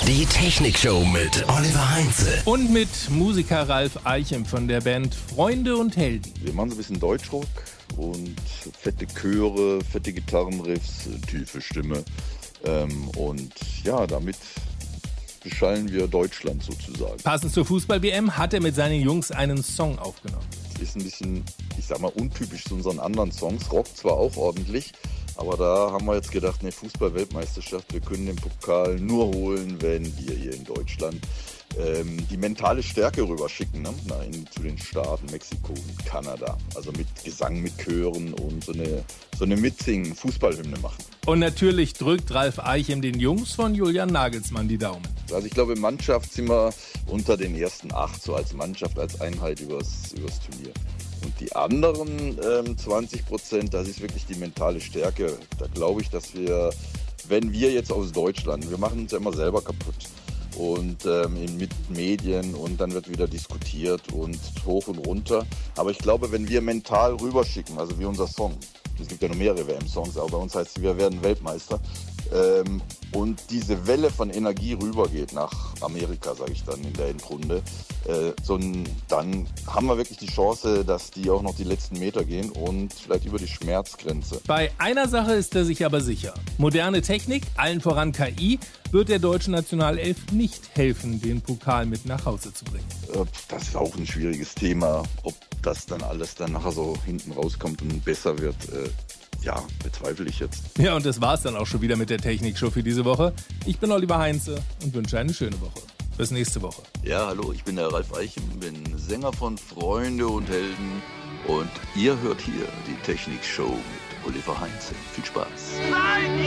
Die Technikshow mit Oliver Heinze. Und mit Musiker Ralf Eichem von der Band Freunde und Helden. Wir machen so ein bisschen Deutschrock und fette Chöre, fette Gitarrenriffs, tiefe Stimme. Und ja, damit beschallen wir Deutschland sozusagen. Passend zur Fußball-WM hat er mit seinen Jungs einen Song aufgenommen. Ist ein bisschen, ich sag mal, untypisch zu unseren anderen Songs. Rock zwar auch ordentlich, aber da haben wir jetzt gedacht, ne, Fußball-Weltmeisterschaft, wir können den Pokal nur holen, wenn wir hier in Deutschland die mentale Stärke rüberschicken, ne? Zu den Staaten, Mexiko und Kanada. Also mit Gesang, mit Chören und so eine Mitsingen, Fußballhymne machen. Und natürlich drückt Ralf Eichem den Jungs von Julian Nagelsmann die Daumen. Also ich glaube, in Mannschaft sind wir unter den ersten 8, so als Mannschaft, als Einheit übers Turnier. Und die anderen 20%, das ist wirklich die mentale Stärke. Da glaube ich, dass wir, wenn wir jetzt aus Deutschland, wir machen uns ja immer selber kaputt. Und mit Medien und dann wird wieder diskutiert und hoch und runter. Aber ich glaube, wenn wir mental rüberschicken, also wie unser Song, es gibt ja noch mehrere WM-Songs, aber bei uns heißt es, wir werden Weltmeister, und diese Welle von Energie rübergeht nach Amerika, sage ich dann in der Endrunde, dann haben wir wirklich die Chance, dass die auch noch die letzten Meter gehen und vielleicht über die Schmerzgrenze. Bei einer Sache ist er sich aber sicher. Moderne Technik, allen voran KI, wird der deutschen Nationalelf nicht helfen, den Pokal mit nach Hause zu bringen. Das ist auch ein schwieriges Thema, ob das dann alles dann nachher so hinten rauskommt und besser wird. Ja, bezweifle ich jetzt. Ja, und das war's dann auch schon wieder mit der Technikshow für diese Woche. Ich bin Oliver Heinze und wünsche eine schöne Woche. Bis nächste Woche. Ja, hallo, ich bin der Ralf Eichem, bin Sänger von Freunde und Helden und ihr hört hier die Technikshow mit Oliver Heinze. Viel Spaß.